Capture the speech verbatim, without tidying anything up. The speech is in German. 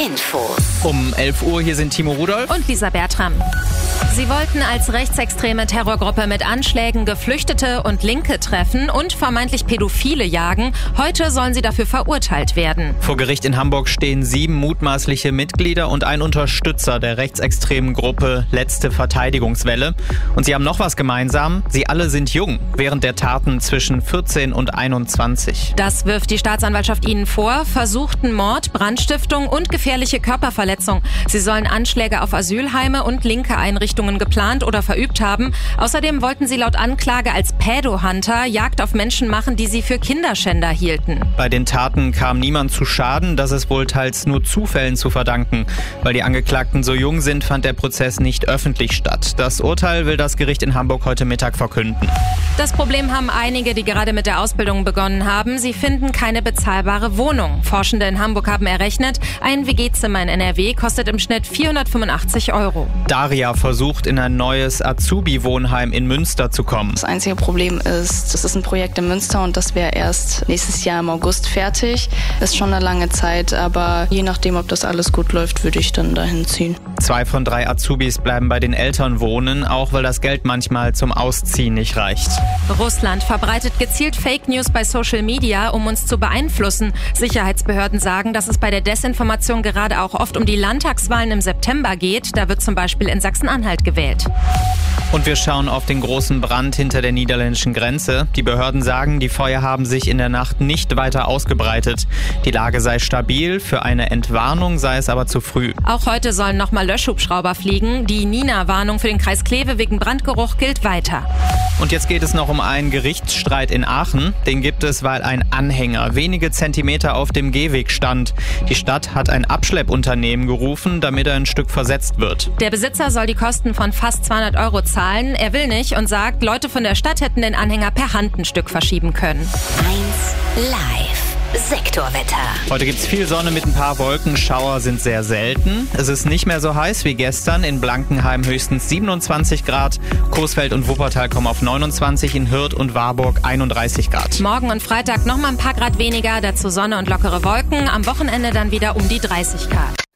Infos. Um elf Uhr, hier sind Timo Rudolph und Lisa Bertram. Sie wollten als rechtsextreme Terrorgruppe mit Anschlägen Geflüchtete und Linke treffen und vermeintlich Pädophile jagen. Heute sollen sie dafür verurteilt werden. Vor Gericht in Hamburg stehen sieben mutmaßliche Mitglieder und ein Unterstützer der rechtsextremen Gruppe Letzte Verteidigungswelle. Und sie haben noch was gemeinsam. Sie alle sind jung, während der Taten zwischen vierzehn und einundzwanzig. Das wirft die Staatsanwaltschaft ihnen vor. Versuchten Mord, Brandstiftung und gefährliche Körperverletzung. Sie sollen Anschläge auf Asylheime und linke Einrichtungen geplant oder verübt haben. Außerdem wollten sie laut Anklage als Pädo-Hunter Jagd auf Menschen machen, die sie für Kinderschänder hielten. Bei den Taten kam niemand zu Schaden. Das ist wohl teils nur Zufällen zu verdanken. Weil die Angeklagten so jung sind, fand der Prozess nicht öffentlich statt. Das Urteil will das Gericht in Hamburg heute Mittag verkünden. Das Problem haben einige, die gerade mit der Ausbildung begonnen haben. Sie finden keine bezahlbare Wohnung. Forschende in Hamburg haben errechnet, ein W G-Zimmer in N R W kostet im Schnitt vierhundertfünfundachtzig Euro. Daria versucht, in ein neues Azubi-Wohnheim in Münster zu kommen. Das einzige Problem ist, das ist ein Projekt in Münster und das wäre erst nächstes Jahr im August fertig. Ist schon eine lange Zeit, aber je nachdem, ob das alles gut läuft, würde ich dann dahin ziehen. Zwei von drei Azubis bleiben bei den Eltern wohnen, auch weil das Geld manchmal zum Ausziehen nicht reicht. Russland verbreitet gezielt Fake News bei Social Media, um uns zu beeinflussen. Sicherheitsbehörden sagen, dass es bei der Desinformation gerade auch oft um die Landtagswahlen im September geht. Da wird zum Beispiel in Sachsen-Anhalt gewählt. Und wir schauen auf den großen Brand hinter der niederländischen Grenze. Die Behörden sagen, die Feuer haben sich in der Nacht nicht weiter ausgebreitet. Die Lage sei stabil, für eine Entwarnung sei es aber zu früh. Auch heute sollen nochmal Löschhubschrauber fliegen. Die Nina-Warnung für den Kreis Kleve wegen Brandgeruch gilt weiter. Und jetzt geht es noch um einen Gerichtsstreit in Aachen. Den gibt es, weil ein Anhänger wenige Zentimeter auf dem Gehweg stand. Die Stadt hat ein Abschleppunternehmen gerufen, damit er ein Stück versetzt wird. Der Besitzer soll die Kosten von fast zweihundert Euro zahlen. Er will nicht und sagt, Leute von der Stadt hätten den Anhänger per Hand ein Stück verschieben können. eins Live. Sektorwetter. Heute gibt's viel Sonne mit ein paar Wolken. Schauer sind sehr selten. Es ist nicht mehr so heiß wie gestern. In Blankenheim höchstens siebenundzwanzig Grad. Coesfeld und Wuppertal kommen auf neunundzwanzig, in Hürth und Warburg einunddreißig Grad. Morgen und Freitag noch mal ein paar Grad weniger, dazu Sonne und lockere Wolken. Am Wochenende dann wieder um die dreißig Grad.